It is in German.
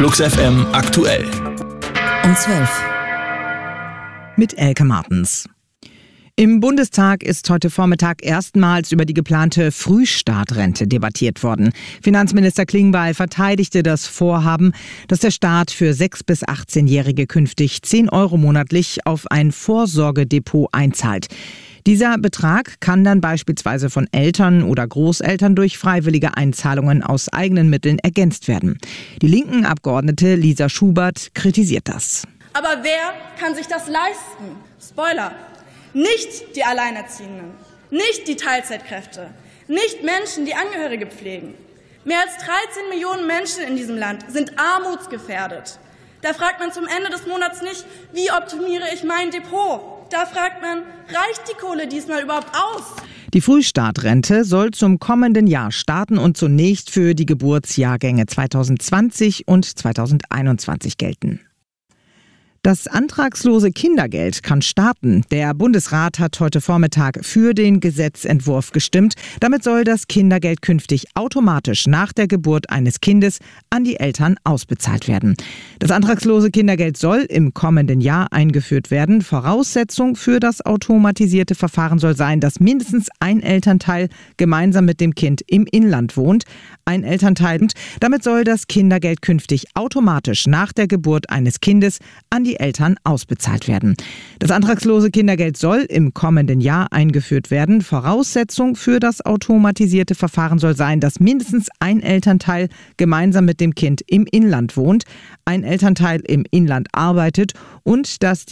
Flux FM aktuell. Um 12. Mit Elke Martens. Im Bundestag ist heute Vormittag erstmals über die geplante Frühstartrente debattiert worden. Finanzminister Klingbeil verteidigte das Vorhaben, dass der Staat für 6- bis 18-Jährige künftig 10 € monatlich auf ein Vorsorgedepot einzahlt. Dieser Betrag kann dann beispielsweise von Eltern oder Großeltern durch freiwillige Einzahlungen aus eigenen Mitteln ergänzt werden. Die linken Abgeordnete Lisa Schubert kritisiert das. Aber wer kann sich das leisten? Spoiler: nicht die Alleinerziehenden, nicht die Teilzeitkräfte, nicht Menschen, die Angehörige pflegen. Mehr als 13 Millionen Menschen in diesem Land sind armutsgefährdet. Da fragt man zum Ende des Monats nicht, wie optimiere ich mein Depot? Da fragt man, reicht die Kohle diesmal überhaupt aus? Die Frühstartrente soll zum kommenden Jahr starten und zunächst für die Geburtsjahrgänge 2020 und 2021 gelten. Das antragslose Kindergeld kann starten. Der Bundesrat hat heute Vormittag für den Gesetzentwurf gestimmt. Damit soll das Kindergeld künftig automatisch nach der Geburt eines Kindes an die Eltern ausbezahlt werden. Das antragslose Kindergeld soll im kommenden Jahr eingeführt werden. Voraussetzung für das automatisierte Verfahren soll sein, dass mindestens ein Elternteil gemeinsam mit dem Kind im Inland wohnt. Ein Elternteil. Damit soll das Kindergeld künftig automatisch nach der Geburt eines Kindes an die Eltern ausbezahlt werden. Das antragslose Kindergeld soll im kommenden Jahr eingeführt werden. Voraussetzung für das automatisierte Verfahren soll sein, dass mindestens ein Elternteil gemeinsam mit dem Kind im Inland wohnt, ein Elternteil im Inland arbeitet und dass